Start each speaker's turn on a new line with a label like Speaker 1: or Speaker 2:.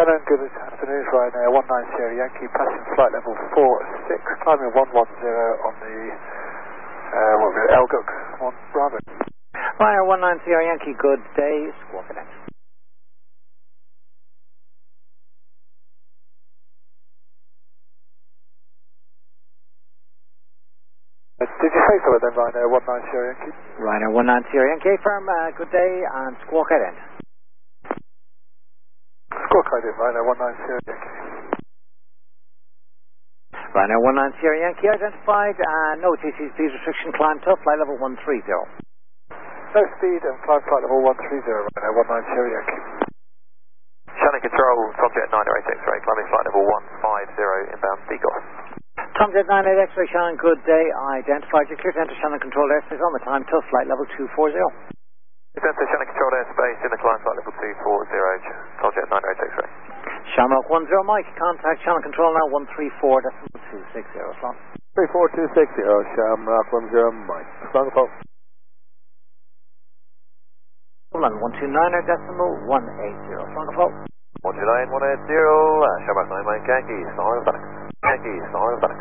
Speaker 1: Shannon, good afternoon, Ryanair 19 Sierra Yankee, passing flight level 46, climbing 110 on the, Elguk 1 Bravo.
Speaker 2: Ryanair 19 Sierra Yankee, good day, squawk it in.
Speaker 1: Did you say so then, Ryanair 19 Sierra Yankee?
Speaker 2: Ryanair 19 Sierra Yankee, firm, good day, and squawk it in.
Speaker 1: Squawk I did, Ryanair 19 Sierra Yankee.
Speaker 2: Ryanair 19 Sierra Yankee identified, no TC speed restriction, climb to flight level 130.
Speaker 1: No speed and climb flight level 130, Ryanair 19 Sierra Yankee.
Speaker 3: Shannon Control, Tomjet 908 X-ray, climbing flight level 150, inbound Seagull.
Speaker 2: Tomjet 98 X-ray, Shannon, good day, identified, you're clear to enter Shannon controlled airspace on the time till flight level 240.
Speaker 3: It's enter Shannon controlled airspace in the climb flight level 240, Tomjet 908 X-ray.
Speaker 2: Shamrock 10 Mike, contact Shannon Control now 134.260, slot.
Speaker 4: 34260, Shamrock 10 Mike. Strong phone.
Speaker 2: 129.180, strong phone.
Speaker 3: 129, 180, Shamrock 9 Mike, Yankee, Star Back. Yankee, Star Back.